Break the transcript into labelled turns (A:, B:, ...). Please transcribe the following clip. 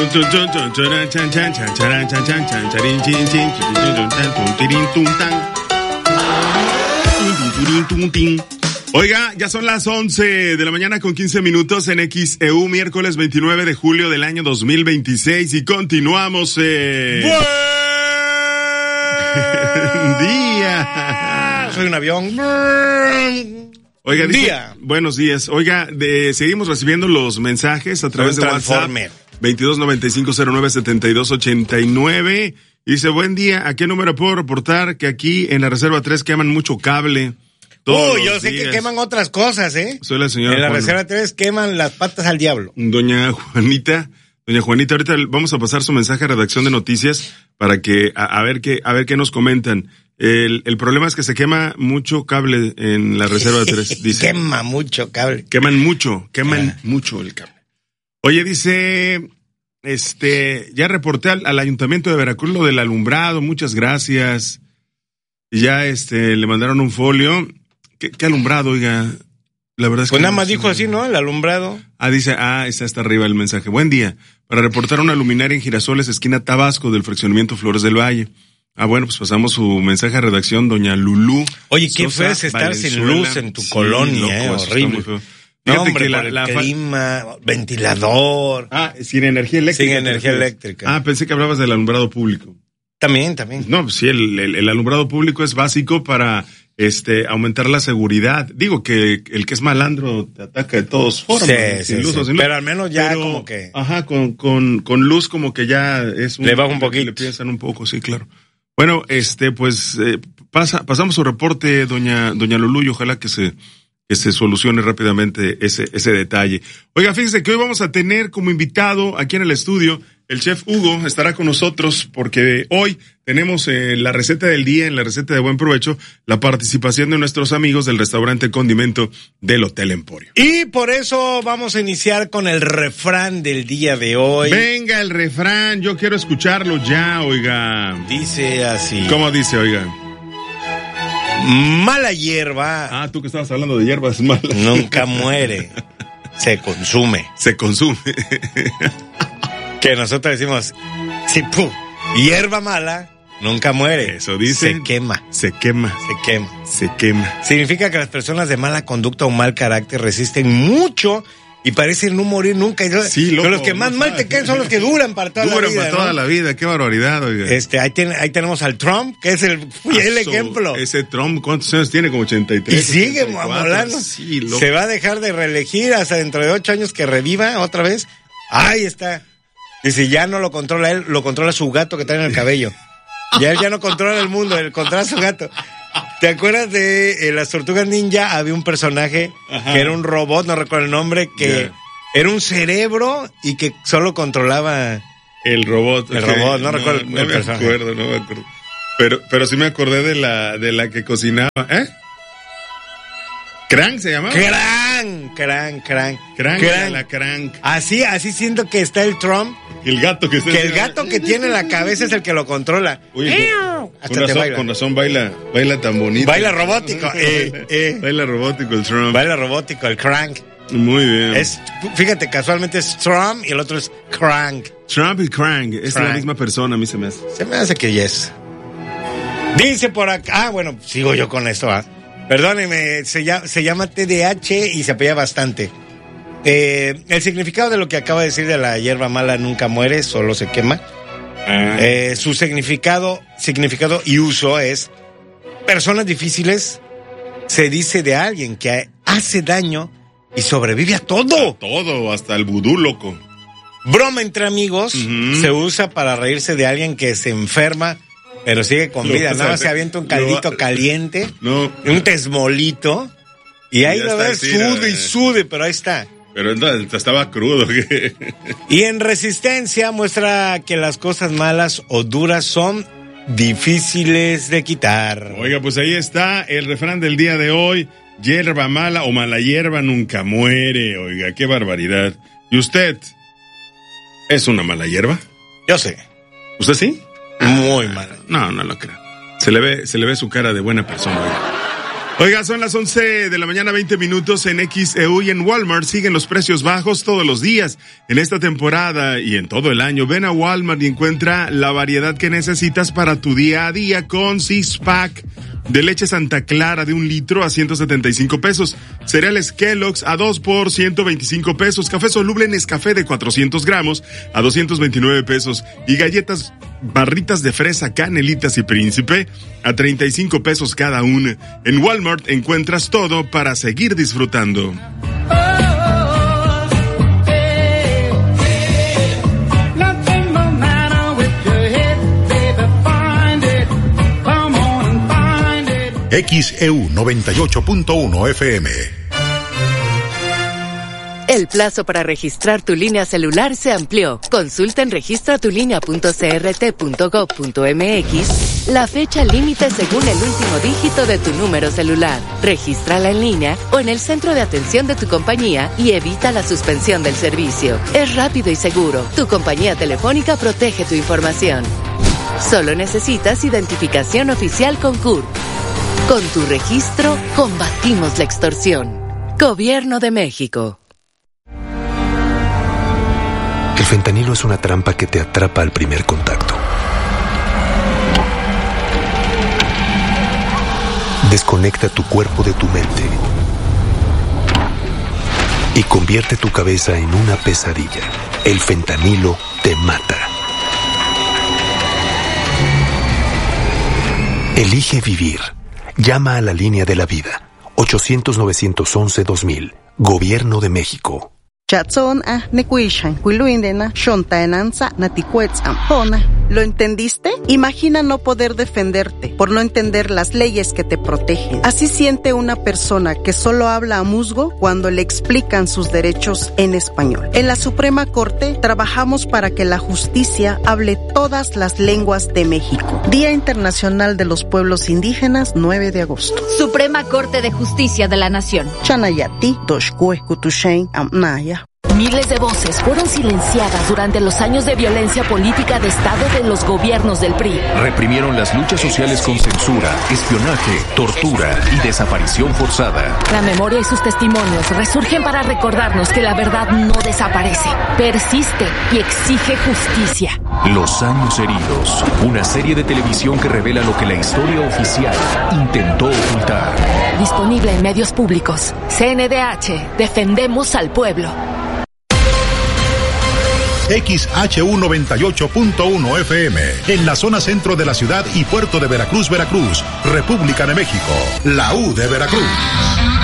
A: Oiga, ya son las 11 de la mañana con 15 minutos en XEU, miércoles 29 de julio del año 2026 y continuamos
B: ¡Buen
A: día!
B: Soy un avión.
A: Oiga, dice, buenos días. Oiga, seguimos recibiendo los mensajes a través de WhatsApp. 2295097289. Dice, buen día, ¿a qué número puedo reportar que aquí en la Reserva 3 queman mucho cable?
B: Yo sé que queman otras cosas, ¿eh?
A: Soy la señora
B: en la Reserva 3 queman las patas al diablo.
A: Doña Juanita, ahorita vamos a pasar su mensaje a redacción de noticias para que, a ver qué nos comentan. El problema es que se quema mucho cable en la Reserva 3, dice.
B: Quema mucho cable.
A: Queman mucho el cable. Oye, dice, ya reporté al Ayuntamiento de Veracruz lo del alumbrado, muchas gracias. Y ya, le mandaron un folio. ¿Qué alumbrado, oiga? La verdad es que...
B: Pues nada más dijo así, ¿no? El alumbrado.
A: Dice, está hasta arriba el mensaje. Buen día. Para reportar una luminaria en Girasoles, esquina Tabasco, del fraccionamiento Flores del Valle. Bueno, pues pasamos su mensaje a redacción, doña Lulú.
B: Oye, qué feo es estar sin luz en tu colonia, loco, horrible.
A: Fíjate
B: hombre,
A: que
B: la clima, ventilador.
A: Sin energía eléctrica.
B: Sin energía eléctrica.
A: Pensé que hablabas del alumbrado público.
B: También.
A: No, pues sí, el alumbrado público es básico para aumentar la seguridad. Digo que el que es malandro te ataca de todas formas.
B: Sí. Pero al menos ya como que...
A: Ajá, con luz como que ya es
B: le baja un poquito.
A: Le piensan un poco, sí, claro. Bueno, pasamos su reporte, doña Lulú, y ojalá que se solucione rápidamente ese detalle. Oiga, fíjense que hoy vamos a tener como invitado aquí en el estudio, el chef Hugo estará con nosotros porque hoy tenemos la receta del día, en la receta de Buen Provecho, la participación de nuestros amigos del restaurante Condimento del Hotel Emporio.
B: Y por eso vamos a iniciar con el refrán del día de hoy.
A: Venga el refrán, yo quiero escucharlo ya, oiga.
B: Dice así.
A: ¿Cómo dice, oiga?
B: Mala hierba.
A: Tú que estabas hablando de hierbas malas.
B: Nunca muere. Se consume. Que nosotros decimos, hierba mala nunca muere.
A: Eso dice.
B: Se quema. Significa que las personas de mala conducta o mal carácter resisten mucho y parecen no morir nunca.
A: Sí, loco,
B: los que más mal te caen son los que duran para toda la vida.
A: Duran para toda la vida, qué barbaridad, oiga.
B: Ahí tenemos al Trump, que es el ejemplo.
A: Ese Trump, ¿cuántos años tiene? Como 83.
B: Y sigue molando.
A: Sí,
B: se va a dejar de reelegir hasta dentro de 8 años que reviva otra vez. Ahí está. Dice, ya no lo controla él, lo controla su gato que trae en el cabello. Ya él ya no controla el mundo, él controla su gato. ¿Te acuerdas de las Tortugas Ninja? Había un personaje que era un robot, no recuerdo el nombre, que era un cerebro y que solo controlaba...
A: El robot.
B: El robot, no recuerdo el personaje.
A: No me acuerdo. Pero sí me acordé de la que cocinaba. ¿Crank se llamaba?
B: Crank.
A: La Crank.
B: Así siento que está el Trump.
A: El gato que está...
B: Que el gato que tiene en la cabeza es el que lo controla.
A: Oye, con razón baila tan bonito.
B: Baila robótico.
A: Baila robótico el Trump.
B: Baila robótico el Crank.
A: Muy bien.
B: Fíjate, casualmente es Trump y el otro es Crank.
A: Trump y Crank. Es la misma persona, a mí se me hace.
B: Se me hace que yes. Dice por acá... bueno, sigo yo con esto, Perdóneme, se llama TDH y se apella bastante. El significado de lo que acaba de decir de la hierba mala nunca muere, solo se quema. Su significado y uso es: personas difíciles, se dice de alguien que hace daño y sobrevive a todo.
A: A todo, hasta el vudú, loco.
B: Broma entre amigos, se usa para reírse de alguien que se enferma pero sigue con vida. Nada más se avienta un caldito caliente, un tesmolito, y ahí lo ves, sude, pero ahí está.
A: Pero entonces estaba crudo.
B: Y en resistencia muestra que las cosas malas o duras son difíciles de quitar.
A: Oiga, pues ahí está el refrán del día de hoy: hierba mala o mala hierba nunca muere. Oiga, qué barbaridad. ¿Y usted es una mala hierba?
B: Yo sé.
A: ¿Usted sí?
B: Muy mala.
A: No lo creo. Se le ve su cara de buena persona. Oiga. Oiga, son las 11 de la mañana, 20 minutos en XEU y en Walmart. Siguen los precios bajos todos los días. En esta temporada y en todo el año, ven a Walmart y encuentra la variedad que necesitas para tu día a día con six-pack de leche Santa Clara de 1 litro a 175 pesos. Cereales Kellogg's a 2 por 125 pesos. Café soluble Nescafé de 400 gramos a 229 pesos. Y galletas barritas de fresa, canelitas y príncipe a 35 pesos cada una. En Walmart encuentras todo para seguir disfrutando.
C: XEU 98.1 FM.
D: El plazo para registrar tu línea celular se amplió. Consulta en registratulinea.crt.gov.mx la fecha límite según el último dígito de tu número celular. Regístrala en línea o en el centro de atención de tu compañía y evita la suspensión del servicio. Es rápido y seguro. Tu compañía telefónica protege tu información. Solo necesitas identificación oficial con CURP. Con tu registro, combatimos la extorsión. Gobierno de México.
E: El fentanilo es una trampa que te atrapa al primer contacto. Desconecta tu cuerpo de tu mente y convierte tu cabeza en una pesadilla. El fentanilo te mata. Elige vivir. Llama a la línea de la vida. 800-911-2000. Gobierno de México.
F: ¿Lo entendiste? Imagina no poder defenderte por no entender las leyes que te protegen. Así siente una persona que solo habla a musgo cuando le explican sus derechos en español. En la Suprema Corte trabajamos para que la justicia hable todas las lenguas de México. Día Internacional de los Pueblos Indígenas, 9 de agosto.
G: Suprema Corte de Justicia de la Nación.
F: Chanayati, Doshkue, Kutushen, Amnaya.
H: Miles de voces fueron silenciadas durante los años de violencia política de Estado de los gobiernos del PRI.
I: Reprimieron las luchas sociales con censura, espionaje, tortura y desaparición forzada.
H: La memoria y sus testimonios resurgen para recordarnos que la verdad no desaparece, persiste y exige justicia.
I: Los años heridos, una serie de televisión que revela lo que la historia oficial intentó ocultar.
H: Disponible en medios públicos. CNDH, defendemos al pueblo.
C: XHU 98.1 FM, en la zona centro de la ciudad y puerto de Veracruz, Veracruz, República de México, la U de Veracruz.